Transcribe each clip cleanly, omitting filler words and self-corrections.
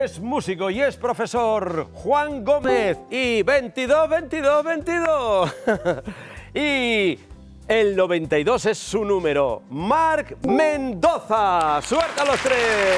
Es músico y es profesor Juan Gómez y 22. Y el 92 es su número. Marc Mendoza. ¡Suerte a los tres!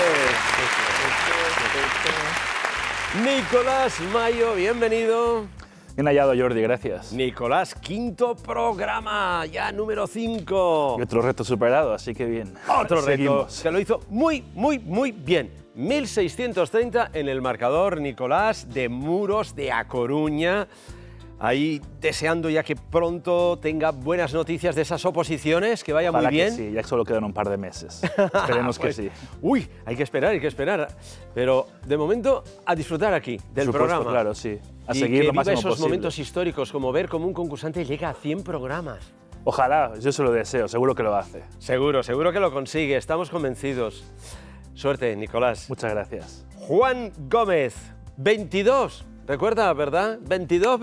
Nicolás Mayo, bienvenido. Bien hallado, Jordi, gracias. Nicolás, quinto programa, ya número 5. Y otro reto superado, así que bien. Otro reto. Seguimos. Se lo hizo muy bien. 1630 en el marcador, Nicolás, de Muros, de A Coruña. Ahí deseando ya que pronto tenga buenas noticias de esas oposiciones, que vaya Ojalá muy bien. Que sí, ya solo quedan un par de meses. Esperemos Pues, que sí. Uy, hay que esperar. Pero de momento a disfrutar aquí del Por supuesto, programa. claro, sí. A y seguir que lo viva máximo esos posible. momentos históricos, como ver cómo un concursante llega a 100 programas. Ojalá, yo se lo deseo, seguro que lo hace. Seguro que lo consigue, estamos convencidos. Suerte, Nicolás. Muchas gracias. Juan Gómez, 22. Recuerda, ¿verdad? 22.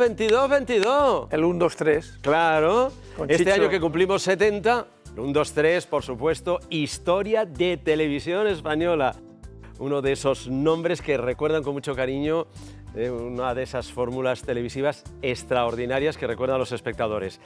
El 1, 2, 3. Claro. Con Este Chicho. año que cumplimos 70, el 1, 2, 3, por supuesto, historia de televisión española. Uno de esos nombres que recuerdan con mucho cariño, una de esas fórmulas televisivas extraordinarias que recuerdan a los espectadores.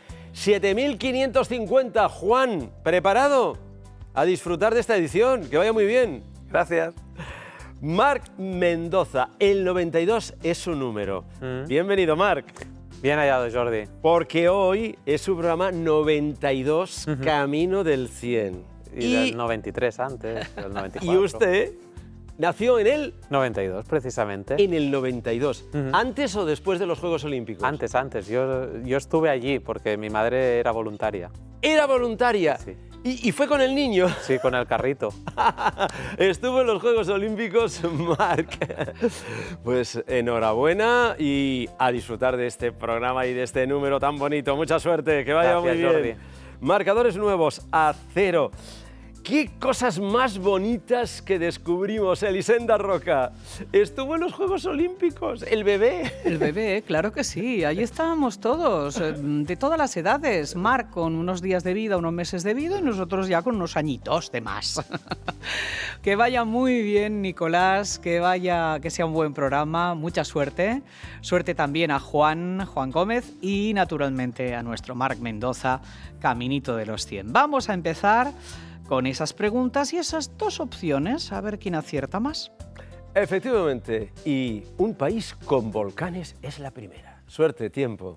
7.550. Juan, ¿preparado? A disfrutar de esta edición. Que vaya muy bien. Gracias. Marc Mendoza, el 92 es su número. Bienvenido, Marc. Bien hallado, Jordi. Porque hoy es su programa 92, Camino del 100. Y del 93 antes, del 94. Y usted nació en el 92, precisamente. En el 92. ¿Antes o después de los Juegos Olímpicos? Antes. Yo estuve allí porque mi madre era voluntaria. Era voluntaria. Sí. ¿Y fue con el niño? Sí, con el carrito. Estuvo en los Juegos Olímpicos, Marc. Pues enhorabuena y a disfrutar de este programa y de este número tan bonito. Mucha suerte, que vaya Gracias, muy bien. Jordi. Marcadores nuevos a 0. ¡Qué cosas más bonitas que descubrimos, Elisenda Roca! Estuvo en los Juegos Olímpicos, el bebé. El bebé, claro que sí. Ahí estábamos todos, de todas las edades. Marc con unos días de vida, unos meses de vida y nosotros ya con unos añitos de más. Que vaya muy bien, Nicolás, que sea un buen programa, mucha suerte. Suerte también a Juan Gómez y naturalmente a nuestro Marc Mendoza, caminito de los 100. Vamos a empezar con esas preguntas y esas dos opciones, a ver quién acierta más. Efectivamente, y un país con volcanes es la primera. Suerte, tiempo.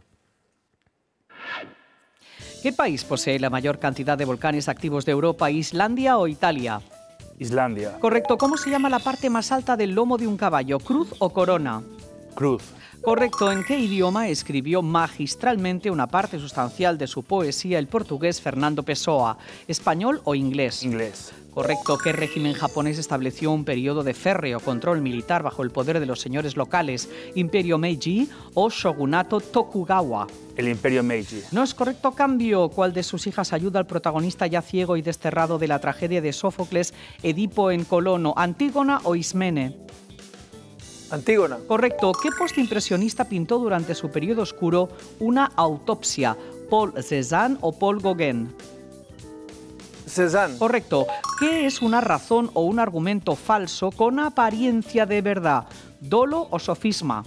¿Qué país posee la mayor cantidad de volcanes activos de Europa, Islandia o Italia? Islandia. Correcto. ¿Cómo se llama la parte más alta del lomo de un caballo, cruz o corona? Cruz. Correcto. ¿En qué idioma escribió magistralmente una parte sustancial de su poesía el portugués Fernando Pessoa? ¿Español o inglés? Inglés. Correcto. ¿Qué régimen japonés estableció un periodo de férreo control militar bajo el poder de los señores locales, Imperio Meiji o Shogunato Tokugawa? El Imperio Meiji. No es correcto. Cambio. ¿Cuál de sus hijas ayuda al protagonista ya ciego y desterrado de la tragedia de Sófocles, Edipo en Colono, Antígona o Ismene? Antígona. Correcto. ¿Qué postimpresionista pintó durante su periodo oscuro una autopsia? ¿Paul Cézanne o Paul Gauguin? Cézanne. Correcto. ¿Qué es una razón o un argumento falso con apariencia de verdad? ¿Dolo o sofisma?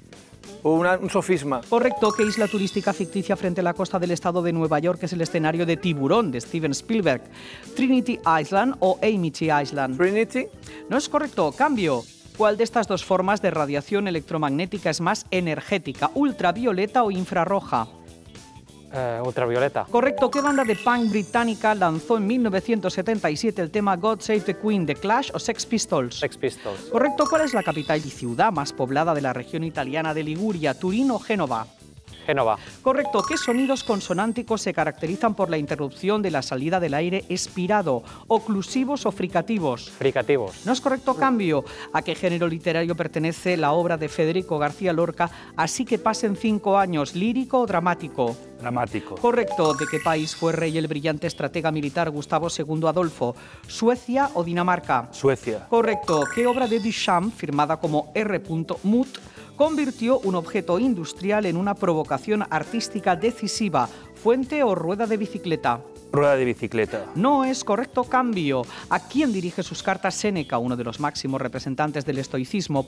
Un sofisma. Correcto. ¿Qué isla turística ficticia frente a la costa del estado de Nueva York es el escenario de Tiburón de Steven Spielberg? ¿Trinity Island o Amity Island? Trinity. No es correcto. Cambio. ¿Cuál de estas dos formas de radiación electromagnética es más energética? ¿Ultravioleta o infrarroja? Ultravioleta. Correcto. ¿Qué banda de punk británica lanzó en 1977 el tema God Save the Queen, The Clash o Sex Pistols? Sex Pistols. Correcto. ¿Cuál es la capital y ciudad más poblada de la región italiana de Liguria, Turín o Génova? Génova. Correcto. ¿Qué sonidos consonánticos se caracterizan por la interrupción de la salida del aire expirado? ¿Oclusivos o fricativos? Fricativos. No es correcto. Cambio. ¿A qué género literario pertenece la obra de Federico García Lorca, Así que pasen 5 años, lírico o dramático? Dramático. Correcto. ¿De qué país fue rey el brillante estratega militar Gustavo II Adolfo? ¿Suecia o Dinamarca? Suecia. Correcto. ¿Qué obra de Duchamp, firmada como R. Mut, convirtió un objeto industrial en una provocación artística decisiva? ¿Fuente o rueda de bicicleta? Rueda de bicicleta. No es correcto. Cambio. ¿A quién dirige sus cartas Séneca, uno de los máximos representantes del estoicismo?